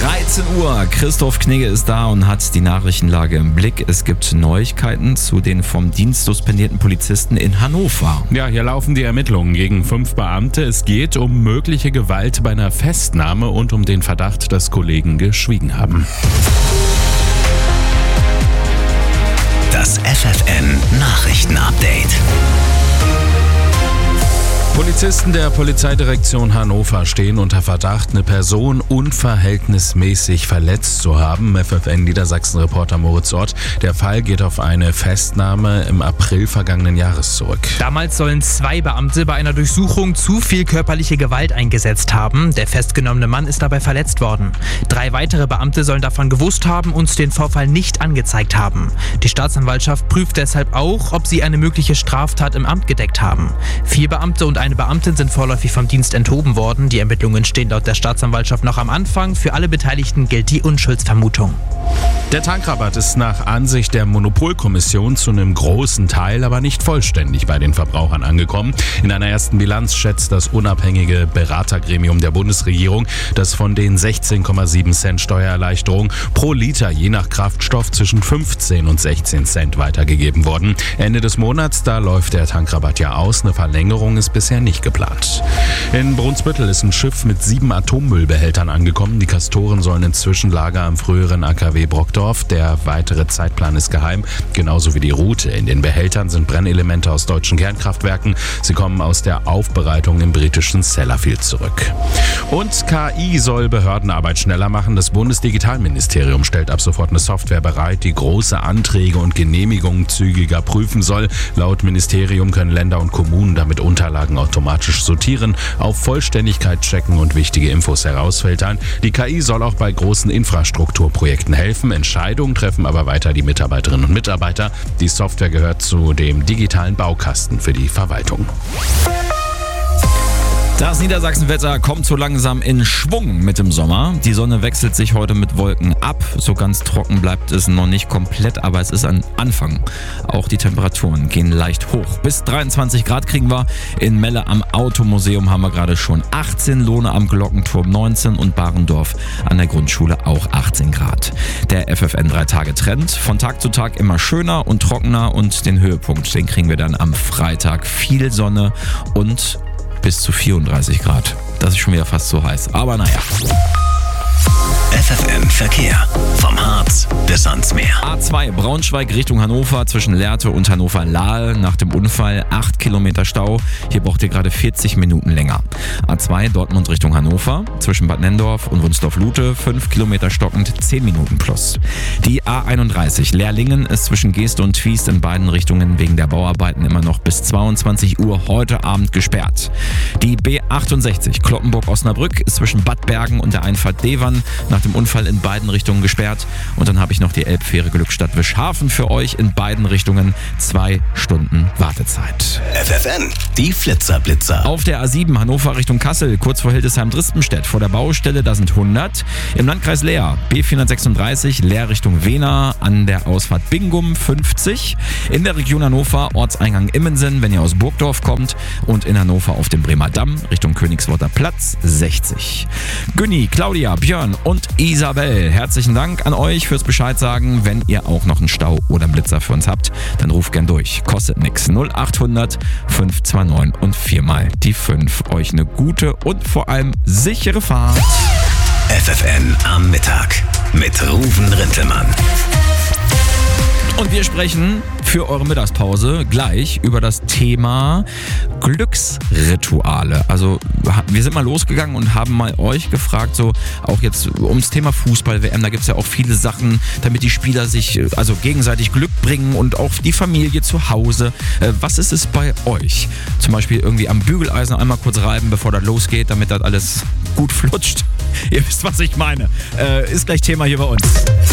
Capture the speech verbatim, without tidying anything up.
dreizehn Uhr. Christoph Knigge ist da und hat die Nachrichtenlage im Blick. Es gibt Neuigkeiten zu den vom Dienst suspendierten Polizisten in Hannover. Ja, hier laufen die Ermittlungen gegen fünf Beamte. Es geht um mögliche Gewalt bei einer Festnahme und um den Verdacht, dass Kollegen geschwiegen haben. Das F F N Nachrichtenupdate. Polizisten der Polizeidirektion Hannover stehen unter Verdacht, eine Person unverhältnismäßig verletzt zu haben. F F N-Niedersachsen-Reporter Moritz Ott. Der Fall geht auf eine Festnahme im April vergangenen Jahres zurück. Damals sollen zwei Beamte bei einer Durchsuchung zu viel körperliche Gewalt eingesetzt haben. Der festgenommene Mann ist dabei verletzt worden. Drei weitere Beamte sollen davon gewusst haben und den Vorfall nicht angezeigt haben. Die Staatsanwaltschaft prüft deshalb auch, ob sie eine mögliche Straftat im Amt gedeckt haben. Vier Beamte und eine Beamtin sind vorläufig vom Dienst enthoben worden. Die Ermittlungen stehen laut der Staatsanwaltschaft noch am Anfang. Für alle Beteiligten gilt die Unschuldsvermutung. Der Tankrabatt ist nach Ansicht der Monopolkommission zu einem großen Teil, aber nicht vollständig bei den Verbrauchern angekommen. In einer ersten Bilanz schätzt das unabhängige Beratergremium der Bundesregierung, dass von den sechzehn Komma sieben Cent Steuererleichterung pro Liter je nach Kraftstoff zwischen fünfzehn und sechzehn Cent weitergegeben wurden. Ende des Monats, da läuft der Tankrabatt ja aus. Eine Verlängerung ist bisher nicht geplant. In Brunsbüttel ist ein Schiff mit sieben Atommüllbehältern angekommen. Die Castoren sollen inzwischen Lager am früheren A K W Brockdorf. Der weitere Zeitplan ist geheim, genauso wie die Route. In den Behältern sind Brennelemente aus deutschen Kernkraftwerken. Sie kommen aus der Aufbereitung im britischen Sellafield zurück. Und K I soll Behördenarbeit schneller machen. Das Bundesdigitalministerium stellt ab sofort eine Software bereit, die große Anträge und Genehmigungen zügiger prüfen soll. Laut Ministerium können Länder und Kommunen damit Unterlagen automatisch sortieren, auf Vollständigkeit checken und wichtige Infos herausfiltern. Die K I soll auch bei großen Infrastrukturprojekten helfen. Entscheidungen treffen aber weiter die Mitarbeiterinnen und Mitarbeiter. Die Software gehört zu dem digitalen Baukasten für die Verwaltung. Das Niedersachsenwetter kommt so langsam in Schwung mit dem Sommer. Die Sonne wechselt sich heute mit Wolken ab. So ganz trocken bleibt es noch nicht komplett, aber es ist ein Anfang. Auch die Temperaturen gehen leicht hoch. Bis dreiundzwanzig Grad kriegen wir. In Melle am Automuseum haben wir gerade schon achtzehn, Lohne am Glockenturm neunzehn und Barendorf an der Grundschule auch achtzehn Grad. Der F F N drei Tage Trend. Von Tag zu Tag immer schöner und trockener und den Höhepunkt, den kriegen wir dann am Freitag. Viel Sonne und bis zu vierunddreißig Grad. Das ist schon wieder fast so heiß. Aber naja. F F N Verkehr. Vom Harz bis ans Meer. A zwei Braunschweig Richtung Hannover zwischen Lehrte und Hannover-Lahl. Nach dem Unfall acht Kilometer Stau. Hier braucht ihr gerade vierzig Minuten länger. A zwei Dortmund Richtung Hannover zwischen Bad Nenndorf und Wunsdorf-Lute fünf Kilometer stockend, zehn Minuten plus. Die A einunddreißig Lehrlingen ist zwischen Geeste und Twiest in beiden Richtungen wegen der Bauarbeiten immer noch bis zweiundzwanzig Uhr heute Abend gesperrt. Die B achtundsechzig Kloppenburg-Osnabrück ist zwischen Bad Bergen und der Einfahrt Devern nach dem Unfall in beiden Richtungen gesperrt. Und dann habe ich noch die Elbfähre Glückstadt-Wischhafen für euch in beiden Richtungen. Zwei Stunden Wartezeit. F F N, die Flitzer-Blitzer. Auf der A sieben Hannover Richtung Kassel, kurz vor Hildesheim-Drispenstedt, vor der Baustelle, da sind hundert. Im Landkreis Leer, B vierhundertsechsunddreißig, Leer Richtung Wehna, an der Ausfahrt Bingum fünfzig. In der Region Hannover, Ortseingang Immensen, wenn ihr aus Burgdorf kommt. Und in Hannover auf dem Bremer Damm, Richtung Königsworter Platz, sechzig. Günni, Claudia, Björn und Isabel, herzlichen Dank an euch fürs Bescheid sagen. Wenn ihr auch noch einen Stau oder einen Blitzer für uns habt, dann ruft gern durch. Kostet nix. null achthundert fünf zwei neun und viermal die fünf. Euch eine gute und vor allem sichere Fahrt. F F N am Mittag mit Ruven Rintelmann. Und wir sprechen für eure Mittagspause gleich über das Thema Glücksrituale. Also wir sind mal losgegangen und haben mal euch gefragt, so auch jetzt ums Thema Fußball-W M, da gibt es ja auch viele Sachen, damit die Spieler sich also gegenseitig Glück bringen und auch die Familie zu Hause. Was ist es bei euch? Zum Beispiel irgendwie am Bügeleisen einmal kurz reiben, bevor das losgeht, damit das alles gut flutscht. Ihr wisst, was ich meine. Ist gleich Thema hier bei uns.